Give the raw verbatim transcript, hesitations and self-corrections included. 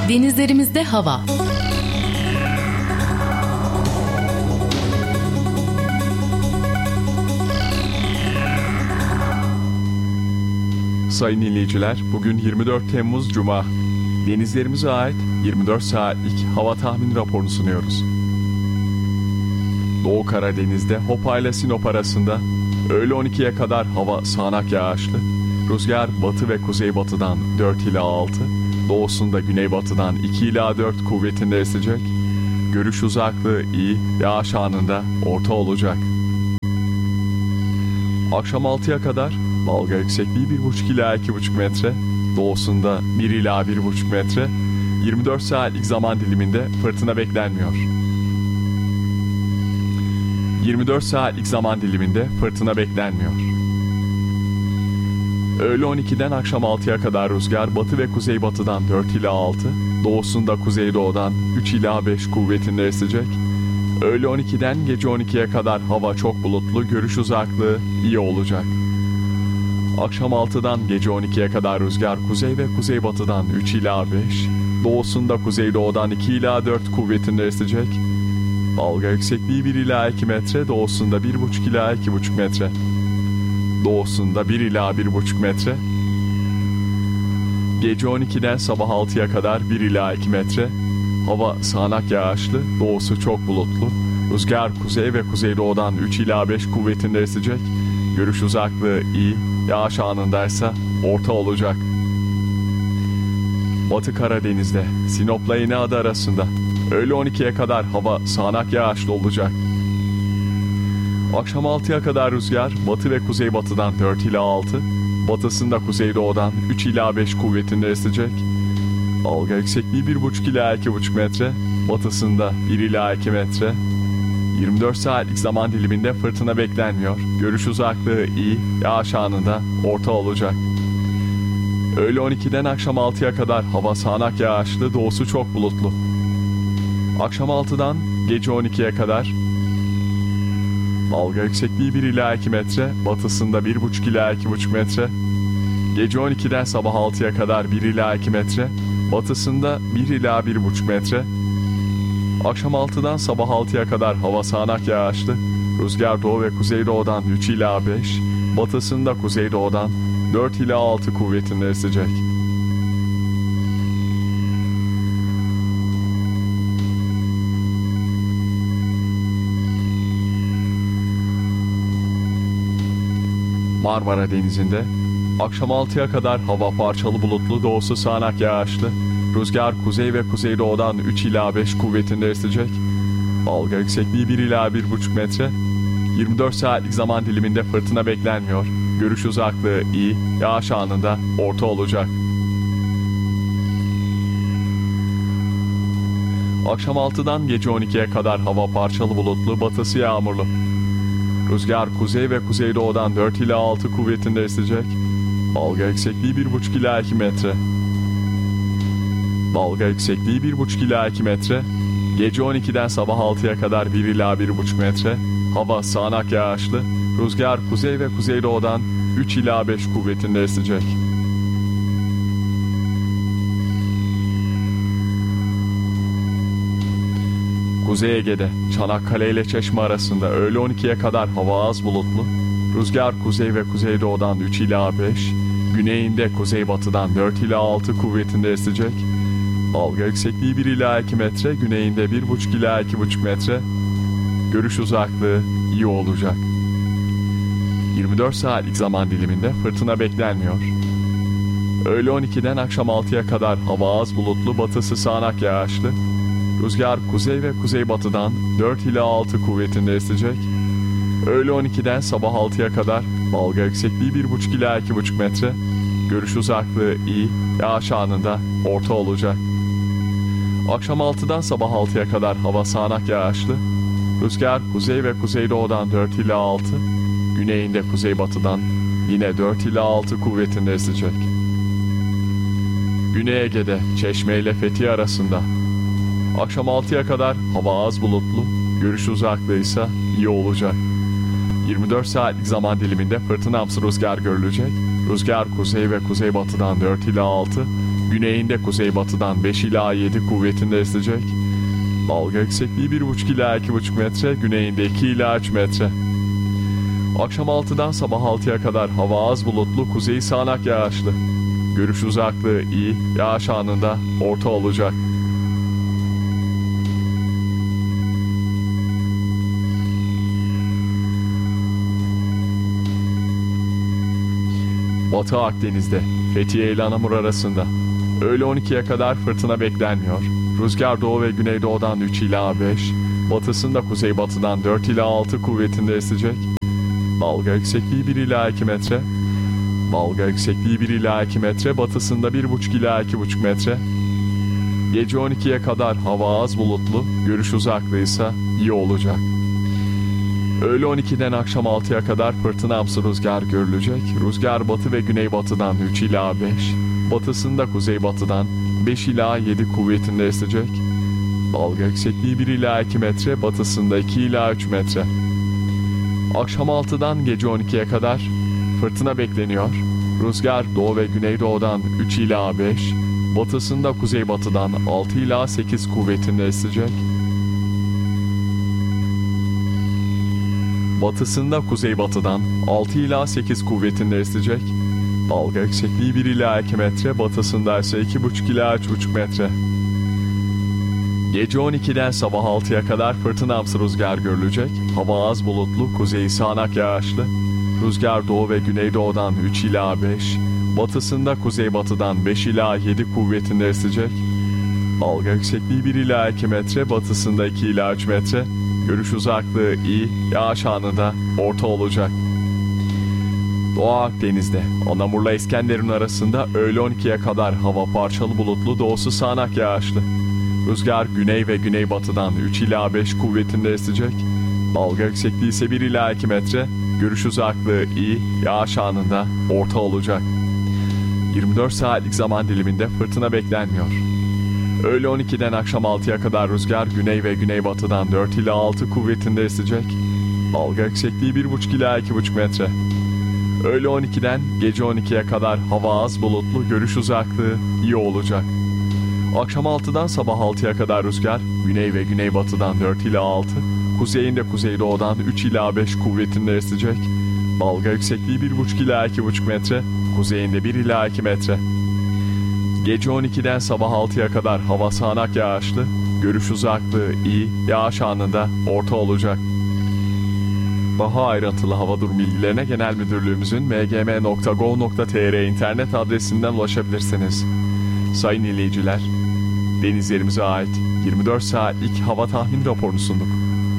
Denizlerimizde hava. Sayın dinleyiciler, bugün yirmi dört Temmuz Cuma. Denizlerimize ait yirmi dört saatlik hava tahmin raporunu sunuyoruz. Doğu Karadeniz'de Hopa ile Sinop arasında öğle on ikiye kadar hava sağanak yağışlı. Rüzgar batı ve kuzeybatıdan dört ila altı, doğusunda güneybatıdan iki ila dört kuvvetinde esecek. Görüş uzaklığı iyi, yağış anında orta olacak. Akşam altıya kadar dalga yüksekliği bir buçuk ila iki buçuk metre, doğusunda bir ila bir buçuk metre, yirmi dört saatlik zaman diliminde fırtına beklenmiyor. yirmi dört saatlik zaman diliminde fırtına beklenmiyor. Öğle on ikiden akşam altıya kadar rüzgar batı ve kuzeybatıdan dört ila altı, doğusunda kuzeydoğudan üç ila beş kuvvetinde esecek. Öğle on ikiden gece on ikiye kadar hava çok bulutlu, görüş uzaklığı iyi olacak. Akşam altıdan gece on ikiye kadar rüzgar kuzey ve kuzeybatıdan üç ila beş, doğusunda kuzeydoğudan iki ila dört kuvvetinde esecek. Dalga yüksekliği bir ila iki metre, doğusunda bir buçuk ila iki buçuk metre. Doğusunda bir ila bir buçuk metre. Gece on ikiden sabah altıya kadar bir ila iki metre. Hava sağanak yağışlı, doğusu çok bulutlu. Rüzgar kuzey ve kuzeydoğudan üç ila beş kuvvetinde esecek. Görüş uzaklığı iyi, yağış anındaysa orta olacak. Batı Karadeniz'de Sinop'la İnegöl arasında öğle on ikiye kadar hava sağanak yağışlı olacak. Akşam altıya kadar rüzgar batı ve kuzeybatıdan dört ila altı, batısında kuzeydoğudan üç ila beş kuvvetinde esecek. Dalga yüksekliği bir buçuk ila iki buçuk metre, batısında bir ila iki metre. yirmi dört saatlik zaman diliminde fırtına beklenmiyor. Görüş uzaklığı iyi, yağış anında orta olacak. Öğle on ikiden akşam altıya kadar hava sağanak yağışlı, doğusu çok bulutlu. Akşam altıdan gece on ikiye kadar dalga yüksekliği bir ila iki metre, batısında bir buçuk ila iki buçuk metre. Gece on ikiden sabah altıya kadar bir ila iki metre, batısında bir ila bir buçuk metre. Akşam altıdan sabah altıya kadar hava sağanak yağışlı, rüzgar doğu ve kuzeydoğudan üç ila beş, batısında kuzeydoğudan dört ila altı kuvvetinde esecek. Marmara Denizi'nde akşam altıya kadar hava parçalı bulutlu, doğusu sağanak yağışlı. Rüzgar kuzey ve kuzeydoğudan üç ila beş kuvvetinde esecek. Dalga yüksekliği bir ila bir buçuk metre. yirmi dört saatlik zaman diliminde fırtına beklenmiyor. Görüş uzaklığı iyi, yağış anında orta olacak. Akşam altıdan gece on ikiye kadar hava parçalı bulutlu, batısı yağmurlu. Rüzgar kuzey ve kuzeydoğudan dört ila altı kuvvetinde esecek. Dalga yüksekliği bir buçuk ila iki metre. Dalga yüksekliği bir buçuk ila iki metre. Gece on ikiden sabah altıya kadar bir ila bir buçuk metre. Hava sağanak yağışlı. Rüzgar kuzey ve kuzeydoğudan üç ila beş kuvvetinde esecek. Kuzey Ege'de Çanakkale ile Çeşme arasında öğle on ikiye kadar hava az bulutlu. Rüzgar kuzey ve kuzeydoğudan üç ila beş, güneyinde kuzeybatıdan dört ila altı kuvvetinde esecek. Dalga yüksekliği bir ila iki metre, güneyinde bir buçuk ila iki buçuk metre. Görüş uzaklığı iyi olacak. yirmi dört saatlik zaman diliminde fırtına beklenmiyor. Öğle on ikiden akşam altıya kadar hava az bulutlu, batısı sağanak yağışlı. Rüzgar kuzey ve kuzeybatıdan dört ila altı kuvvetinde esecek. Öğle on ikiden sabah altıya kadar dalga yüksekliği bir buçuk ila iki buçuk metre. Görüş uzaklığı iyi, yağış anında orta olacak. Akşam altıdan sabah altıya kadar hava sağanak yağışlı. Rüzgar kuzey ve kuzeydoğudan dört ila altı, güneyinde kuzeybatıdan yine dört ila altı kuvvetinde esecek. Güney Ege'de Çeşme ile Fethiye arasında akşam altıya kadar hava az bulutlu, görüş uzaklığı ise iyi olacak. yirmi dört saatlik zaman diliminde fırtınamsı rüzgar görülecek. Rüzgar kuzey ve kuzeybatıdan dört ila altı, Güneyinde kuzeybatıdan beş ila yedi kuvvetinde esecek. Dalga yüksekliği bir buçuk ila iki buçuk metre, güneyinde iki ila üç metre. Akşam altıdan sabah altıya kadar hava az bulutlu, kuzey sağanak yağışlı. Görüş uzaklığı iyi, yağış anında orta olacak. Batı Akdeniz'de Fethiye ile Anamur arasında öğle on ikiye kadar fırtına beklenmiyor. Rüzgar doğu ve güneydoğudan üç ila beş, batısında kuzeybatıdan dört ila altı kuvvetinde esecek. Dalga yüksekliği bir ila iki metre. Dalga yüksekliği bir ila iki metre, batısında bir buçuk ila iki buçuk metre. Gece on ikiye kadar hava az bulutlu, görüş uzaklığı ise iyi olacak. Öğle on ikiden akşam altıya kadar fırtınamsı rüzgar görülecek. Rüzgar batı ve güneybatıdan üç ila beş, batısında kuzeybatıdan beş ila yedi kuvvetinde esecek. Dalga yüksekliği bir ila iki metre, batısında iki ila üç metre. Akşam altıdan gece on ikiye kadar fırtına bekleniyor. Rüzgar doğu ve güneydoğudan üç ila beş, batısında kuzeybatıdan altı ila sekiz kuvvetinde esecek. Batısında kuzeybatıdan altı ila sekiz kuvvetinde esecek. Dalga yüksekliği bir ila iki metre, batısında ise iki buçuk ila üç buçuk metre. Gece on ikiden sabah altıya kadar fırtınamsı rüzgar görülecek. Hava az bulutlu, kuzeyi sağanak yağışlı. Rüzgar doğu ve güneydoğudan üç ila beş, batısında kuzeybatıdan beş ila yedi kuvvetinde esecek. Dalga yüksekliği bir ila iki metre, batısında iki ila üç metre. Görüş uzaklığı iyi, yağış anında orta olacak. Doğu Akdeniz'de Anamur'la İskenderun arasında öğle on ikiye kadar hava parçalı bulutlu, doğusu sağanak yağışlı. Rüzgar güney ve güneybatıdan üç ila beş kuvvetinde esecek. Dalga yüksekliği ise bir ila iki metre. Görüş uzaklığı iyi, yağış anında orta olacak. yirmi dört saatlik zaman diliminde fırtına beklenmiyor. Öğle on ikiden akşam altıya kadar rüzgar güney ve güneybatıdan dört ila altı kuvvetinde esecek. Dalga yüksekliği bir buçuk ila iki buçuk metre. Öğle on ikiden gece on ikiye kadar hava az bulutlu, görüş uzaklığı iyi olacak. Akşam altıdan sabah altıya kadar rüzgar güney ve güneybatıdan dört ila altı, kuzeyinde kuzeydoğudan üç ila beş kuvvetinde esecek. Dalga yüksekliği bir buçuk ila iki buçuk metre, kuzeyinde bir ila iki metre. Gece on ikiden sabah altıya kadar hava sağanak yağışlı, görüş uzaklığı iyi, yağış anında orta olacak. Daha ayrıntılı hava durum bilgilerine Genel Müdürlüğümüzün m g m nokta gov nokta t r internet adresinden ulaşabilirsiniz. Sayın dinleyiciler, denizlerimize ait yirmi dört saatlik hava tahmin raporunu sunduk.